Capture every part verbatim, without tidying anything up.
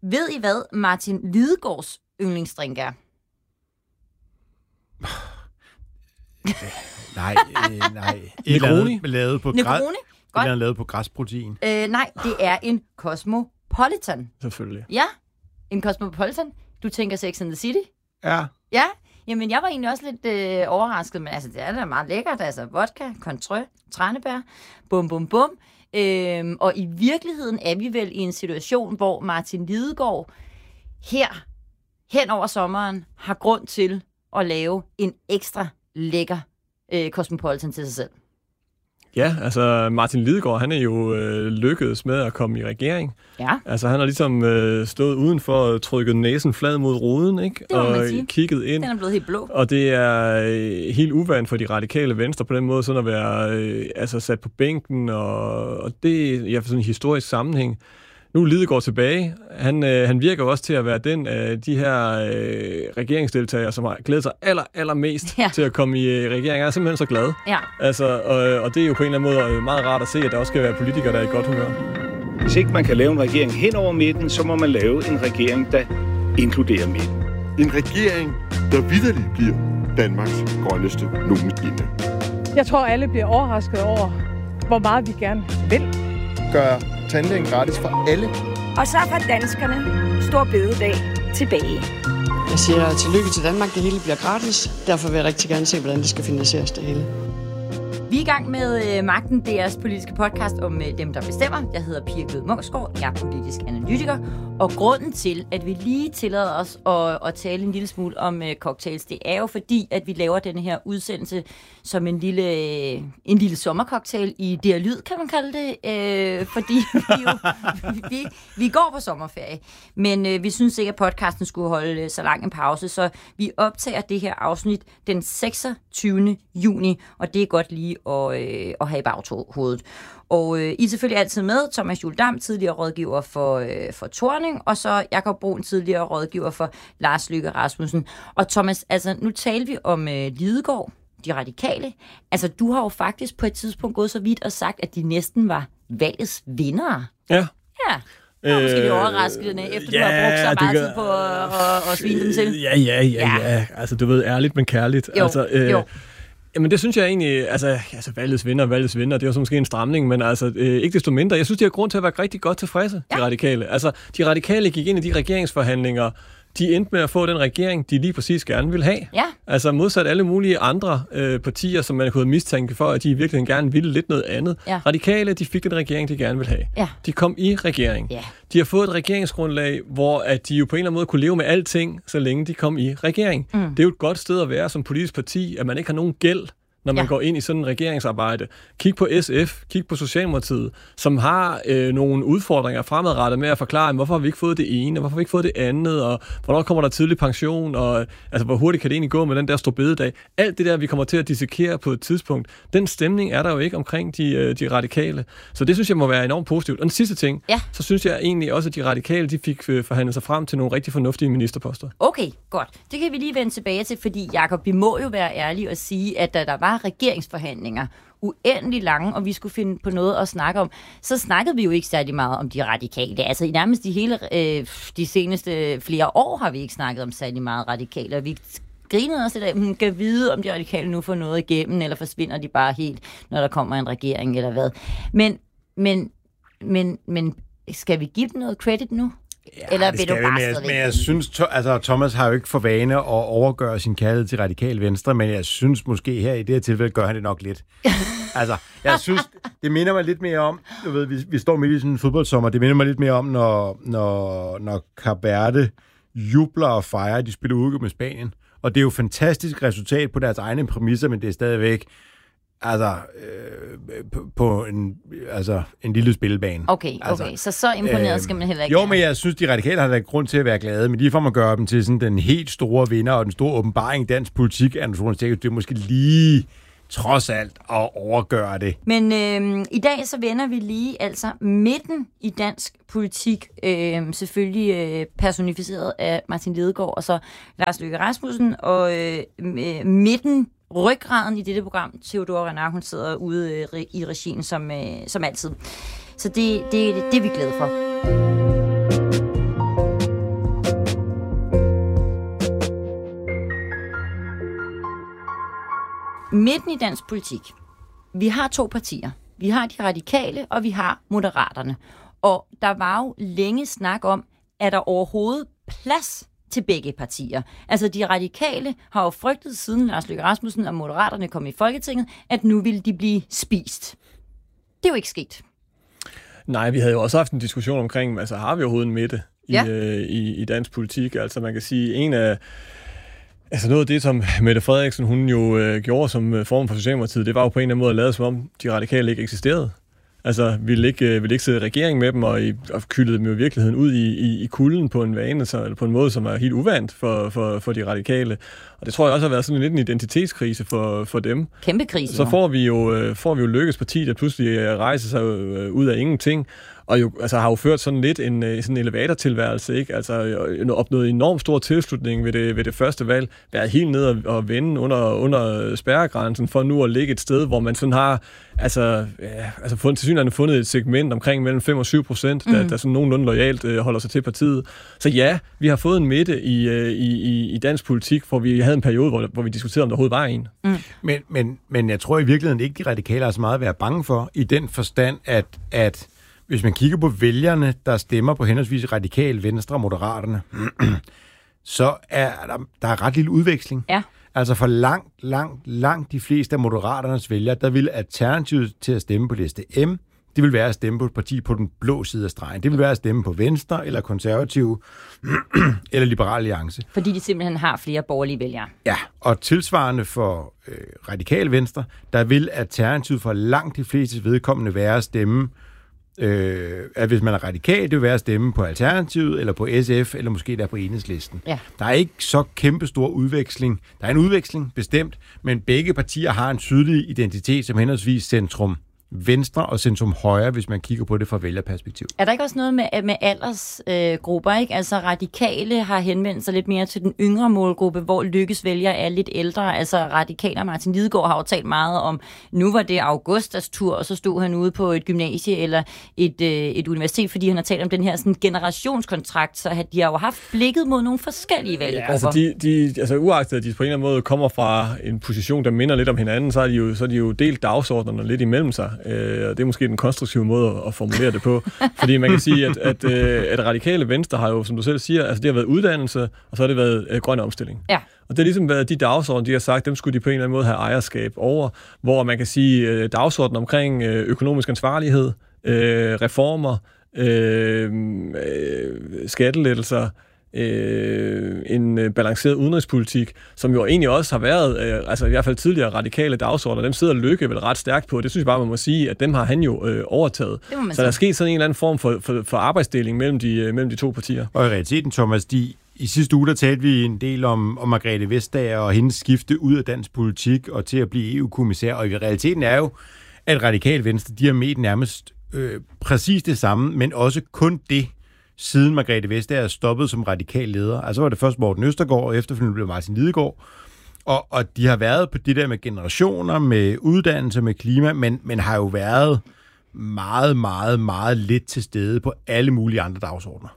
Ved I, hvad Martin Lidegaards yndlingsdrink er? nej, øh, nej. Negroni? Lavet på Negroni? Godt. Eller lavet på græsprotein. Øh, nej, det er en Cosmopolitan. Selvfølgelig. Ja, en Cosmopolitan. Du tænker Sex and the City? Ja. Ja, jamen jeg var egentlig også lidt øh, overrasket, men altså det er da meget lækkert. Altså vodka, Cointreau, tranebær, bum bum bum. Øhm, og i virkeligheden er vi vel i en situation, hvor Martin Lidegaard her hen over sommeren har grund til at lave en ekstra lækker øh, Cosmopolitan til sig selv. Ja, altså Martin Lidegaard, han er jo øh, lykkedes med at komme i regering. Ja. Altså han har ligesom øh, stået udenfor og trykket næsen flad mod ruden, ikke? Det må man og sige. Kigget ind. Den er blevet helt blå. Og det er øh, helt uvant for de radikale venstre på den måde, sådan at være øh, altså sat på bænken, og, og det er ja, sådan en historisk sammenhæng. Nu er Lidegaard tilbage. Han, øh, han virker også til at være den af de her øh, regeringsdeltagere, som har glædet sig aller, allermest ja. til at komme i øh, regering. Jeg er simpelthen så glad. Ja. Altså, og, og det er jo på en eller anden måde meget rart at se, at der også skal være politikere, der er i godt humør. Hvis ikke man kan lave en regering hen over midten, så må man lave en regering, der inkluderer midten. En regering, der vitterligt bliver Danmarks grønneste nogensinde. Jeg tror, alle bliver overrasket over, hvor meget vi gerne vil. Gør tandlægen gratis for alle. Og så får danskerne stor bededag tilbage. Jeg siger tillykke til Danmark, det hele bliver gratis. Derfor vil jeg rigtig gerne se, hvordan det skal finansieres det hele. Vi er i gang med øh, Magten, deres politiske podcast om øh, dem, der bestemmer. Jeg hedder Pia Glød Munksgaard, jeg er politisk analytiker. Og grunden til, at vi lige tillader os at, at tale en lille smule om øh, cocktails, det er jo fordi, at vi laver denne her udsendelse som en lille, øh, en lille sommercocktail i D R Lyd, kan man kalde det. Øh, fordi vi, jo, vi, vi går på sommerferie. Men øh, vi synes ikke, at podcasten skulle holde øh, så lang en pause, så vi optager det her afsnit den seksogtyvende juni, og det er godt lige at, øh, at have i baghovedet. Og øh, I er selvfølgelig altid med. Thomas Juhl Dam, tidligere rådgiver for, øh, for Thorning, og så Jakob Brun, tidligere rådgiver for Lars Løkke Rasmussen. Og Thomas, altså nu taler vi om øh, Lidegaard, de radikale. Altså du har jo faktisk på et tidspunkt gået så vidt og sagt, at de næsten var valgets vindere. Ja. Ja. Det var måske lidt overraskende, efter ja, du har brugt så meget tid på at, at, at svine dem til. Ja, ja, ja, ja. Altså du ved, ærligt, men kærligt. Jo, altså, øh, jo. Jamen det synes jeg egentlig, altså, altså valgets vinder, valgets vinder, det er jo så måske en stramning, men altså øh, ikke desto mindre. Jeg synes, de har grund til at være rigtig godt tilfredse, ja. de radikale. Altså de radikale gik ind i de regeringsforhandlinger, de endte med at få den regering, de lige præcis gerne vil have. Ja. Altså modsat alle mulige andre øh, partier, som man kunne mistænke for, at de virkelig gerne ville lidt noget andet. Ja. Radikale, de fik den regering, de gerne vil have. Ja. De kom i regering. Ja. De har fået et regeringsgrundlag, hvor at de jo på en eller anden måde kunne leve med alting, så længe de kom i regering. Mm. Det er jo et godt sted at være som politisk parti, at man ikke har nogen gæld, når man ja. går ind i sådan en regeringsarbejde. Kig på S F, kig på Socialdemokratiet, som har øh, nogle udfordringer fremadrettet med at forklare, hvorfor har vi ikke fået det ene, og hvorfor har vi ikke fået det andet, og hvornår kommer der tidlig pension, og altså, hvor hurtigt kan det egentlig gå med den der store bededag. Alt det der, vi kommer til at dissekere på et tidspunkt, den stemning er der jo ikke omkring de, øh, de radikale. Så det synes jeg må være enormt positivt. Og den sidste ting, ja. så synes jeg egentlig også, at de radikale de fik øh, forhandlet sig frem til nogle rigtig fornuftige ministerposter. Okay, godt. Det kan vi lige vende tilbage til, fordi Jakob, vi må jo være ærlige og sige, at da der var regeringsforhandlinger, uendelig lange, og vi skulle finde på noget at snakke om, så snakkede vi jo ikke særlig meget om de radikale. Altså i nærmest de hele øh, de seneste flere år har vi ikke snakket om særlig meget radikale, og vi grinede også lidt af, at hun kan vide, om de radikale nu får noget igennem, eller forsvinder de bare helt, når der kommer en regering, eller hvad. Men, men, men, men skal vi give dem noget credit nu? Ja, eller vil du bare men, jeg, men jeg synes, to, altså Thomas har jo ikke for vane at overgøre sin kærlighed til radikal venstre, men jeg synes måske her i det her tilfælde gør han det nok lidt. Altså, jeg synes, det minder mig lidt mere om, du ved, vi, vi står midt i sådan en fodboldsommer, det minder mig lidt mere om, når, når, når Carberte jubler og fejrer, de spiller ude med Spanien. Og det er jo et fantastisk resultat på deres egne præmisser, men det er stadigvæk altså øh, på, på en, altså, en lille spillebane. Okay, okay. Altså, så så imponeret øh, skal man heller ikke Jo, være. men jeg synes, de radikale har da grund til at være glade, men lige for at gøre dem til sådan den helt store vinder og den store åbenbaring i dansk politik, det er måske lige trods alt at overgøre det. Men øh, i dag så vender vi lige altså midten i dansk politik, øh, selvfølgelig øh, personificeret af Martin Lidegaard og så Lars Løkke Rasmussen, og øh, midten, ryggraden i dette program, Theodora Renard, hun sidder ude øh, i regien som, øh, som altid. Så det, det, det er vi glade for. midten i dansk politik. Vi har to partier. Vi har de radikale, og vi har Moderaterne. Og der var jo længe snak om, er der overhovedet plads til begge partier. Altså, de radikale har jo frygtet siden Lars Løkke Rasmussen og Moderaterne kom i Folketinget, at nu ville de blive spist. Det er jo ikke sket. Nej, vi havde jo også haft en diskussion omkring, altså har vi overhovedet en midte i, ja. øh, i, i dansk politik? Altså, man kan sige, en af Altså noget af det, som Mette Frederiksen hun jo øh, gjorde som øh, form for Socialdemokratiet, det var jo på en eller anden måde at lade som om de radikale ikke eksisterede. Altså, ville ikke, øh, ville ikke sidde i regering med dem og, i, og kyldede dem i virkeligheden ud i, i, i kulden på en vane, så, eller på en måde, som er helt uvant for, for, for de radikale. Og det tror jeg også har været sådan lidt en identitetskrise for, for dem. Kæmpe krise. Så får vi jo, øh, får vi jo Løkkes parti, der pludselig rejser sig øh, ud af ingenting, og jo, altså, har jo ført sådan lidt en sådan elevatortilværelse, ikke? Altså opnået enormt stor tilslutning ved det, ved det første valg, været helt ned og, og vende under, under spærregrænsen, for nu at ligge et sted, hvor man sådan har altså, ja, altså fundet, til synligheden fundet et segment omkring mellem fem og syv procent, der, mm. der sådan nogenlunde loyalt øh, holder sig til partiet. Så ja, vi har fået en midte i, øh, i, i dansk politik, for vi havde en periode, hvor, hvor vi diskuterede, om der overhovedet var en. Mm. Men, men, men jeg tror i virkeligheden ikke, de radikale har så meget at være bange for, i den forstand, at, at hvis man kigger på vælgerne, der stemmer på henholdsvis Radikale, Venstre og Moderaterne, så er der, der er ret lille udveksling. Ja. Altså for langt, langt, langt de fleste af Moderaternes vælgere, der vil alternativet til at stemme på liste M, det vil være at stemme på et parti på den blå side af stregen. Det vil være at stemme på Venstre, eller Konservative, eller Liberal Alliance. Fordi de simpelthen har flere borgerlige vælgere. Ja, og tilsvarende for øh, Radikale Venstre, der vil alternativet for langt de fleste vedkommende være at stemme Øh, at hvis man er radikal, det vil være at stemme på Alternativet, eller på S F, eller måske der på Enhedslisten. Ja. Der er ikke så kæmpe stor udveksling. Der er en udveksling, bestemt, men begge partier har en tydelig identitet som henholdsvis centrum venstre og centrum højre, hvis man kigger på det fra vælgerperspektiv. Er der ikke også noget med, med aldersgrupper, øh, ikke? Altså radikale har henvendt sig lidt mere til den yngre målgruppe, hvor Lykkes vælgere er lidt ældre. Altså radikaler, Martin Lidegaard har jo talt meget om, nu var det Augustas tur, og så stod han ude på et gymnasie eller et, øh, et universitet, fordi han har talt om den her sådan, generationskontrakt, så de har jo haft blikket mod nogle forskellige vælgergrupper. Ja, altså, de, de, altså uagtet, at de på en eller anden måde kommer fra en position, der minder lidt om hinanden, så er de jo, så er de jo delt dagsordnerne lidt imellem sig. Øh, og det er måske den konstruktive måde at formulere det på. Fordi man kan sige, at, at, at Radikale Venstre har jo, som du selv siger, altså det har været uddannelse, og så har det været øh, grøn omstilling. Ja. Og det har ligesom været de dagsordner, de har sagt, dem skulle de på en eller anden måde have ejerskab over, hvor man kan sige øh, dagsordner omkring øh, økonomisk ansvarlighed, øh, reformer, øh, øh, skattelettelser, Øh, en balanceret udenrigspolitik, som jo egentlig også har været, øh, altså i hvert fald tidligere radikale dagsordner, dem sidder Løkke vel ret stærkt på. Det synes jeg bare, man må sige, at dem har han jo øh, overtaget. Så der er sket sådan en eller anden form for, for, for arbejdsdeling mellem de, øh, mellem de to partier. Og i realiteten, Thomas, de, i sidste uge, der talte vi en del om, om Margrethe Vestager og hendes skifte ud af dansk politik og til at blive E U-kommissær, og i realiteten er jo, at Radikale Venstre, de har med nærmest øh, præcis det samme, men også kun det, siden Margrethe Vestager stoppede som radikal leder. Altså var det først Morten Østergaard, og efterfølgende blev Martin Lidegaard. Og, og de har været på det der med generationer, med uddannelse, med klima, men, men har jo været meget, meget, meget lidt til stede på alle mulige andre dagsordner.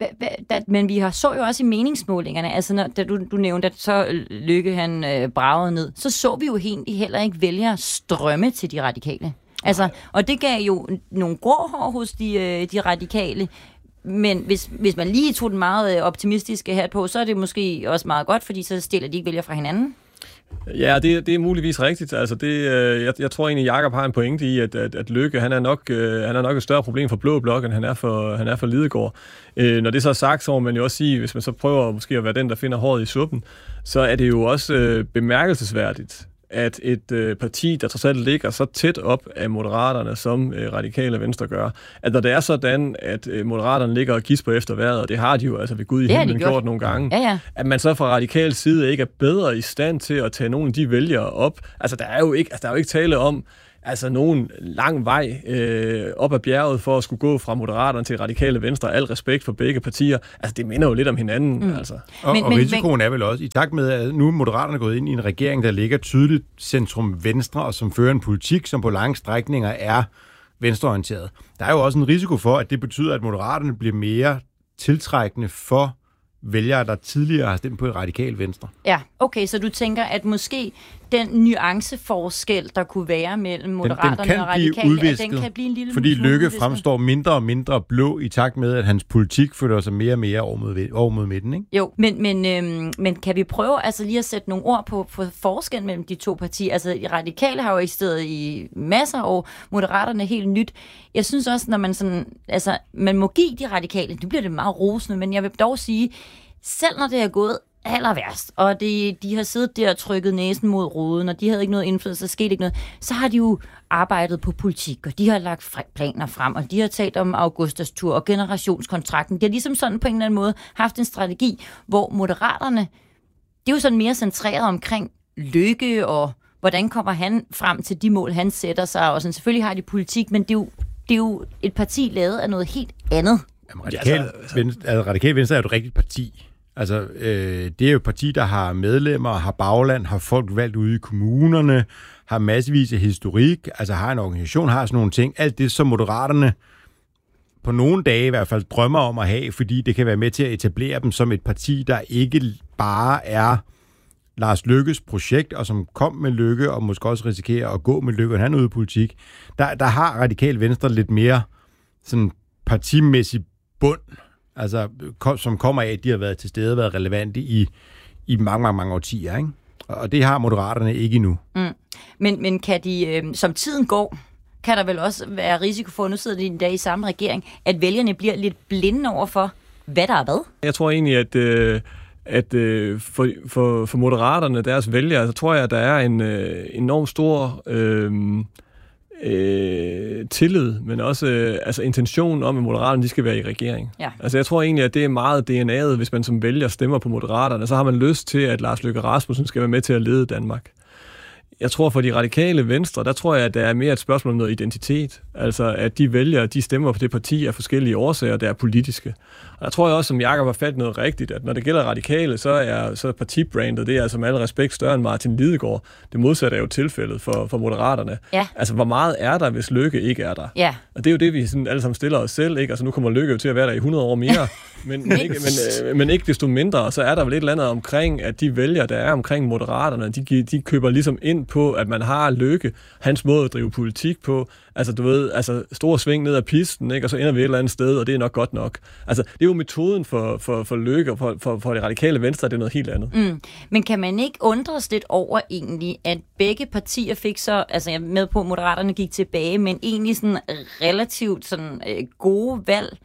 Men vi har så jo også i meningsmålingerne, altså når, da du, du nævnte, at så Løkke han øh, bragede ned, så så vi jo egentlig heller ikke vælgere strømme til de radikale. Altså, og det gav jo nogle grå hår hos de, øh, de radikale. Men hvis, hvis man lige tog den meget optimistiske hat på, så er det måske også meget godt, fordi så stiller de ikke vælger fra hinanden. Ja, det, det er muligvis rigtigt. Altså det, jeg, jeg tror egentlig, Jakob har en pointe i, at, at, at Løkke, han er, nok, han er nok et større problem for Blå Blok, end han er for, han er for Lidegaard. Øh, når det så er sagt, så må man jo også sige, hvis man så prøver måske at være den, der finder håret i suppen, så er det jo også øh, bemærkelsesværdigt, at et øh, parti, der trods alt ligger så tæt op af Moderaterne, som øh, Radikale Venstre gør, at når det er sådan, at øh, Moderaterne ligger og gisper efter vejret, og det har de jo altså ved Gud i himlen gjort. gjort nogle gange, ja, ja. At man så fra radikal side ikke er bedre i stand til at tage nogle af de vælgere op. Altså der er jo ikke, altså, der er jo ikke tale om, altså nogen lang vej øh, op ad bjerget for at skulle gå fra Moderaterne til Radikale Venstre. Al respekt for begge partier. Altså, det minder jo lidt om hinanden. Mm. Altså. Og, men, og men, risikoen er vel også, i takt med, at nu er Moderaterne gået ind i en regering, der ligger tydeligt centrum venstre, og som fører en politik, som på lange strækninger er venstreorienteret. Der er jo også en risiko for, at det betyder, at Moderaterne bliver mere tiltrækkende for vælgere, der tidligere har stemt på et radikal venstre. Ja, okay, så du tænker, at måske den nuanceforskel, der kunne være mellem Moderaterne den, den og Radikale, udvisket, den kan blive en lille fordi smule Løkke udvisket. fremstår mindre og mindre blå i takt med, at hans politik føler sig mere og mere over mod, over mod midten, ikke? Jo, men, men, øhm, men kan vi prøve altså lige at sætte nogle ord på, på forskel mellem de to partier? Altså, de Radikale har jo eksisteret i masser af år, Moderaterne er helt nyt. Jeg synes også, når man sådan, altså, man må give de Radikale, det bliver det meget rosende, men jeg vil dog sige, selv når det er gået aller værst, og de, de har siddet der og trykket næsen mod ruden, og de havde ikke noget indflydelse, så skete ikke noget, så har de jo arbejdet på politik, og de har lagt planer frem, og de har talt om Augustas tur og generationskontrakten. De har ligesom sådan på en eller anden måde haft en strategi, hvor Moderaterne, det er jo sådan mere centreret omkring Løkke, og hvordan kommer han frem til de mål, han sætter sig, og sådan, selvfølgelig har de politik, men det er jo, det er jo et parti lavet af noget helt andet. Jamen, Radikal, altså, Venstre, altså, Radikal Venstre er jo et rigtigt parti. Altså, øh, det er jo et parti, der har medlemmer, har bagland, har folk valgt ude i kommunerne, har massevis af historik, altså har en organisation, har sådan nogle ting. Alt det, som Moderaterne på nogle dage i hvert fald drømmer om at have, fordi det kan være med til at etablere dem som et parti, der ikke bare er Lars Løkkes projekt, og som kom med Løkke, og måske også risikerer at gå med Løkke, og han er ude i politik. Der, der har Radikal Venstre lidt mere sådan partimæssig bund, altså, som kommer af, at de har været til stede, været relevante i, i mange, mange, mange årtier, ikke? Og det har Moderaterne ikke endnu. Mm. Men, men kan de, øh, som tiden går, kan der vel også være risiko for, nu sidder de en dag i samme regering, at vælgerne bliver lidt blinde over for, hvad der er hvad? Jeg tror egentlig, at, øh, at øh, for, for, for Moderaterne, deres vælgere, så tror jeg, at der er en øh, enorm stor Øh, Øh, tillid, men også øh, altså intentionen om, at Moderaterne de skal være i regering. Ja. Altså jeg tror egentlig, at det er meget D N A'et, hvis man som vælger stemmer på Moderaterne, så har man lyst til, at Lars Løkke Rasmussen skal være med til at lede Danmark. Jeg tror for de radikale venstre, der tror jeg, at der er mere et spørgsmål om noget identitet. Altså at de vælger, de stemmer på det parti af forskellige årsager, der er politiske. Og der tror jeg også, som Jakob har fat noget rigtigt, at når det gælder radikale, så er, så er partibrandet, det er altså med al respekt større end Martin Lidegaard. Det modsatte er jo tilfældet for, for Moderaterne. Ja. Altså hvor meget er der, hvis Løkke ikke er der? Ja. Og det er jo det, vi sådan alle sammen stiller os selv, ikke? Altså nu kommer Løkke jo til at være der i hundrede år mere, men, men, ikke, men, øh, men ikke desto mindre, så er der vel et eller andet omkring, at de vælger, der er omkring Moderaterne, de, de køber ligesom ind på, at man har Løkke, hans måde at drive politik på, altså du ved, altså store sving ned ad pisten, ikke? Og så ender vi et eller andet sted, og det er nok godt nok. Altså det er jo metoden for, for, for Løkke og for, for, for det radikale venstre, det er noget helt andet. Mm. Men kan man ikke undres lidt over egentlig, at begge partier fik så, altså jeg er med på, at Moderaterne gik tilbage, men egentlig sådan relativt sådan øh, gode valg,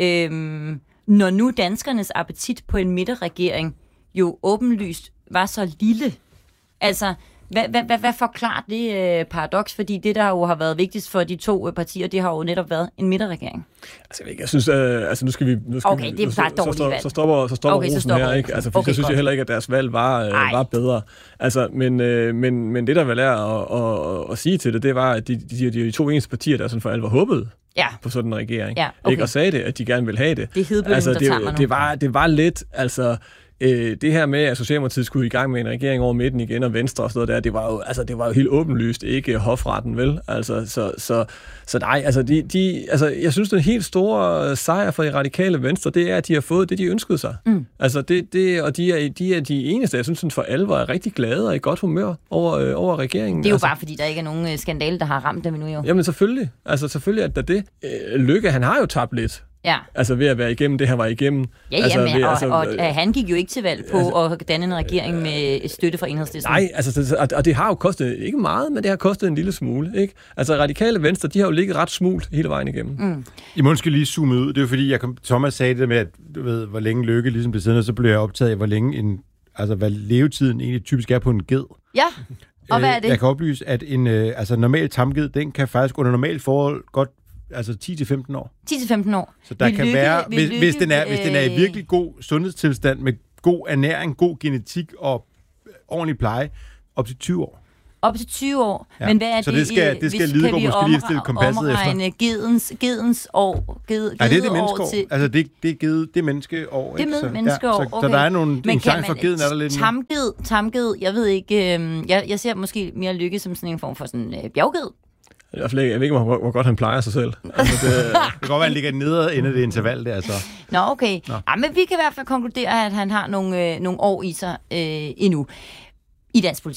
øhm, når nu danskernes appetit på en midterregering jo åbenlyst var så lille. Altså, Hvad, hvad, hvad, hvad forklarer det øh, paradoks? Fordi det, der jo har været vigtigst for de to øh, partier, det har jo netop været en midterregering. Altså, jeg, jeg synes, øh, altså nu skal vi... Nu skal okay, vi, det er bare så, dårligt så, valg. Så stopper, så stopper okay, rosen så stopper her, ikke? Altså, for okay, så synes godt. jeg heller ikke, at deres valg var, øh, var bedre. Altså, men, øh, men, men det, der vel er at, at, at sige til det, det var, at de, de, de to eneste partier, der sådan for alvor håbede ja. på sådan en regering, ja, okay. ikke? Og sagde det, at de gerne ville have det. Det er hedebølgen, altså, der det, tager mig nu. Det var, det var lidt, altså... Øh, det her med, at Socialdemokratiet skulle i gang med en regering over midten igen, og Venstre og sådan noget der, det var jo, altså, det var jo helt åbenlyst ikke hofretten, vel? Altså, så, så, så nej, altså, de, de, altså, jeg synes, den helt store sejr for de radikale Venstre, det er, at de har fået det, de ønskede sig. Mm. Altså, det, det, og de er, de er de eneste, jeg synes, for alvor er rigtig glade og i godt humør over, øh, over regeringen. Det er jo altså, bare, fordi der ikke er nogen skandale, der har ramt dem endnu, jo. Jamen, selvfølgelig. Altså, selvfølgelig er der det. Øh, Løkke, han har jo tabt lidt. Ja. Altså ved at være igennem det, han var igennem. Ja, ja, altså, men, ved, og, altså, og, og han gik jo ikke til valg på altså, at danne en regering med støtte fra Enhedslisten. Nej, altså, og, og det har jo kostet, ikke meget, men det har kostet en lille smule, ikke? Altså radikale venstre, de har jo ligget ret smult hele vejen igennem. Mm. I må skal lige zoome ud. Det er jo fordi, jeg kom, Thomas sagde det med, at du ved, hvor længe Løkke ligesom blev siddende, så blev jeg optaget af, hvor længe en, altså hvad levetiden egentlig typisk er på en ged. Ja, og hvad er det? Jeg kan oplyse, at en øh, altså, normal tamged, den kan faktisk under normalt forhold godt altså ti til femten år. ti til femten år. Så der vil kan lykke, være, hvis, lykke, hvis, den er, hvis den er i øh... virkelig god sundhedstilstand, med god ernæring, god genetik og ordentlig pleje, op til tyve år. Op til tyve år. Ja. Men hvad er så det, det skal, det skal hvis, Lidegaard kan vi måske lige stille kompasset omregne efter. Gedens, gedens år? Ged, Nej, det er det menneskeår. Til... Altså, det, det er gede, det er menneskeår. Det er med menneskeår, ja, så, okay. så der er nogle, men en chance for geden er der lidt. Tamged, tamged, jeg ved ikke, øh, jeg, jeg ser måske mere Lykke som sådan en form for sådan øh, bjergged. I hvert fald ikke, jeg ved ikke, hvor, hvor godt han plejer sig selv. Altså, det, det kan godt være, han ligger nede inden det interval der, så. Nå, okay. Nå. Ja, men vi kan i hvert fald konkludere, at han har nogle, øh, nogle år i sig øh, endnu i dansk politik.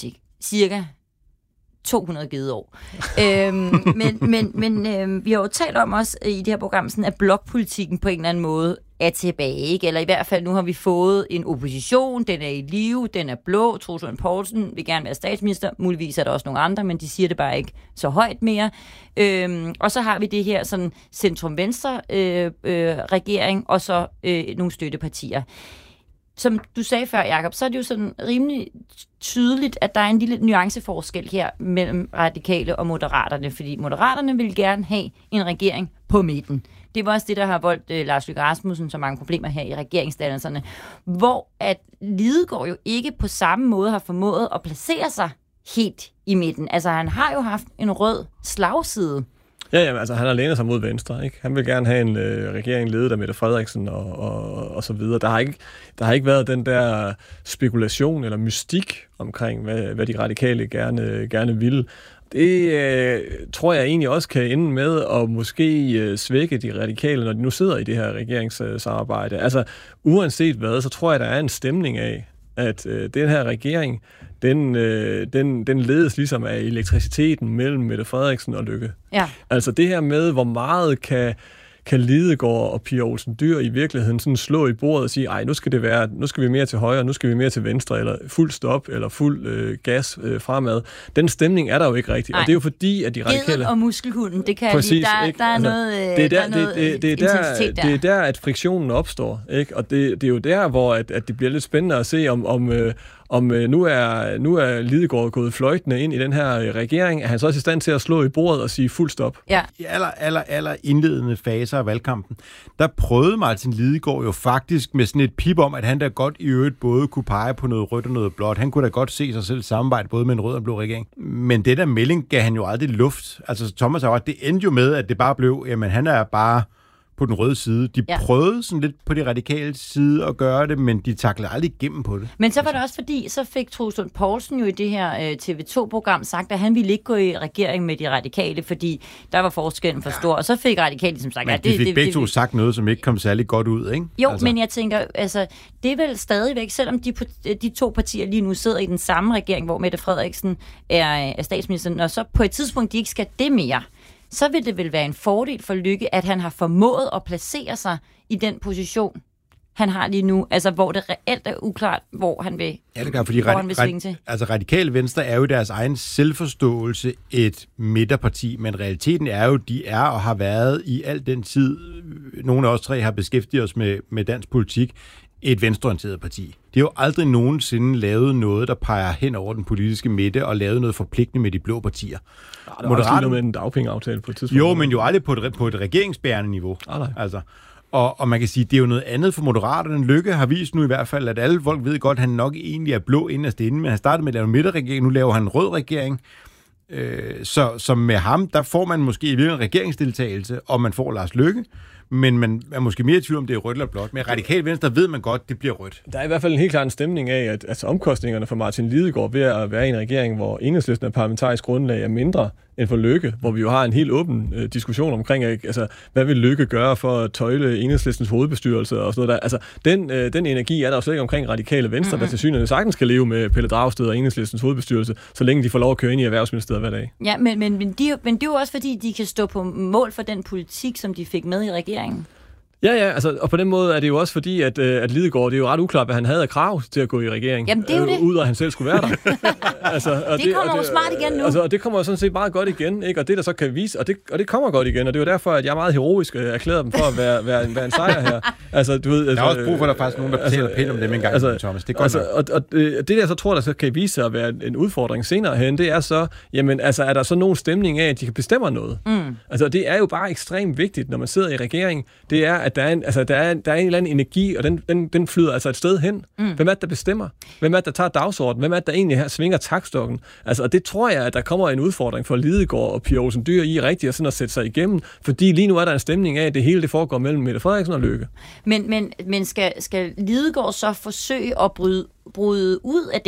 cirka to hundrede gede år. øhm, men men, men øhm, vi har jo talt om også i det her program, sådan, at blokpolitikken på en eller anden måde er tilbage, ikke? Eller i hvert fald nu har vi fået en opposition, den er i live, den er blå, Troels Lund Poulsen vil gerne være statsminister, muligvis er der også nogle andre, men de siger det bare ikke så højt mere. Øhm, og så har vi det her sådan centrum-venstre øh, øh, regering, og så øh, nogle støttepartier. Som du sagde før, Jacob, så er det jo sådan rimelig tydeligt, at der er en lille nuanceforskel her mellem radikale og moderaterne, fordi moderaterne vil gerne have en regering på midten. Det var også det, der har voldt uh, Lars Løkke Rasmussen så mange problemer her i regeringsdannelserne, hvor at Lidegaard jo ikke på samme måde har formået at placere sig helt i midten. Altså, han har jo haft en rød slagside. Ja, jamen, altså han har lænet sig mod venstre, ikke? Han vil gerne have en øh, regering ledet af Mette Frederiksen og, og, og så videre. Der har, ikke, der har ikke været den der spekulation eller mystik omkring, hvad, hvad de radikale gerne, gerne vil. Det øh, tror jeg egentlig også kan ende med at måske øh, svække de radikale, når de nu sidder i det her regeringssamarbejde. Altså, uanset hvad, så tror jeg, der er en stemning af, at øh, den her regering, den, øh, den, den ledes ligesom af elektriciteten mellem Mette Frederiksen og Løkke. Ja. Altså det her med, hvor meget kan, kan Lidegaard og Pia Olsen Dyhr i virkeligheden sådan slå i bordet og sige, ej, nu skal det være, nu skal vi mere til højre, nu skal vi mere til venstre, eller fuld stop, eller fuld øh, gas øh, fremad. Den stemning er der jo ikke rigtigt, og det er jo fordi, at de radikale... Geden og muskelhunden, det kan Præcis, lige, der, ikke? der er altså, noget, det er der, der er noget det, det, det, er intensitet der, der. det er der, at friktionen opstår, ikke? Og det, det er jo der, hvor at, at det bliver lidt spændende at se, om, om, øh, om øh, nu er, nu er Lidegaard gået fløjtende ind i den her øh, regering. Er han så også i stand til at slå i bordet og sige fuld stop? Ja. I aller, aller, aller indledende faser af valgkampen, der prøvede Martin Lidegaard jo faktisk med sådan et pip om, at han da godt i øvrigt både kunne pege på noget rødt og noget blåt. Han kunne da godt se sig selv samarbejde både med en rød og blå regering. Men det der melding gav han jo aldrig luft. Altså Thomas har også, det endte jo med, at det bare blev, jamen han er bare på den røde side. De ja. prøvede sådan lidt på de radikale side at gøre det, men de taklede aldrig igennem på det. Men så var det også fordi, så fik Troels Lund Poulsen jo i det her øh, T V to-program sagt, at han ville ikke gå i regering med de radikale, fordi der var forskellen for stor. Ja. Og så fik radikale ligesom sagt... Men ja, de det, fik det, begge det, to det, sagt noget, som ikke kom særlig godt ud, ikke? Jo, altså. Men jeg tænker, altså, det er vel stadigvæk, selvom de, de to partier lige nu sidder i den samme regering, hvor Mette Frederiksen er, er statsministeren, og så på et tidspunkt, de ikke skal det mere, så vil det vel være en fordel for Løkke, at han har formået at placere sig i den position, han har lige nu, altså hvor det reelt er uklart, hvor han vil, ja, det gør, fordi hvor rad- han vil svinge til. Altså Radikale Venstre er jo deres egen selvforståelse et midterparti, men realiteten er jo, de er og har været i al den tid, nogle af os tre har beskæftiget os med, med dansk politik, et venstreorienteret parti. De har jo aldrig nogensinde lavet noget, der peger hen over den politiske midte, og lavet noget forpligtende med de blå partier. Ja, der var også med en dagpengeaftale på et tidspunkt. Jo, men jo aldrig på et, på et regeringsbærende niveau. Ah, nej. Altså. Og, og man kan sige, det er jo noget andet for Moderaterne. Løkke har vist nu i hvert fald, at alle folk ved godt, at han nok egentlig er blå inderst inde, men han startede med at lave en midterregering, nu laver han en rød regering. Øh, så, så med ham, der får man måske i virkeligheden regeringsdeltagelse, og man får Lars Løkke, men man er måske mere i tvivl om, det er rødt eller blåt. Men Radikale Venstre ved man godt, det bliver rødt. Der er i hvert fald en helt klar en stemning af, at altså, omkostningerne for Martin Lidegaard ved at være i en regering, hvor Enhedslisten af parlamentarisk grundlag er mindre end for Løkke, hvor vi jo har en helt åben øh, diskussion omkring, altså, hvad vil Løkke gøre for at tøjle Enhedslistens hovedbestyrelse og sådan noget der. Altså, den, øh, den energi er der jo slet ikke omkring Radikale Venstre, mm-hmm. der til synligheden sagtens skal leve med Pelle Dragsted og Enhedslistens hovedbestyrelse, så længe de får lov at køre ind i Erhvervsministeriet hver dag. Ja, men, men, men, de, men det er jo også fordi, de kan stå på mål for den politik, som de fik med i regeringen. Ja, ja, altså, og på den måde er det jo også fordi, at, at Lidegaard, det er jo ret uklart, hvad han havde af krav til at gå i regering. Jamen, det er jo det. Ud af, at han selv skulle være der. altså, og det, det kommer jo smart igen nu. Altså, og det kommer jo sådan set meget godt igen, ikke? Og det, der så kan vise, og det, og det kommer godt igen, og det er jo derfor, at jeg er meget heroisk erklæret dem for at være, være, en, være en sejr her. Altså, du ved, altså, der er også brug for, at der er faktisk nogen, der fortæller altså, pænt om dem en gang, altså, Thomas. Det er godt altså, og, og det der så tror, der så kan vise sig at være en udfordring senere hen, det er så, jamen, altså, er der så nogen stemning af, at de kan bestemme noget? Mm. Altså, det er jo bare ekstremt vigtigt, når man sidder i regering, det er, at der er en, altså, der er Der er en eller anden energi, og den, den, den flyder altså et sted hen. Mm. Hvem er det, der bestemmer? Hvem er det, der tager dagsordenen? Hvem er det, der egentlig her svinger taktstokken? Altså, og det tror jeg, at der kommer en udfordring for Lidegaard og Pia Olsen Dyhr i rigtigt at, sådan at sætte sig igennem, fordi lige nu er der en stemning af, at det hele det foregår mellem Mette Frederiksen og Løkke. Men, men, men skal, skal Lidegaard så forsøge at bryde, bryde ud af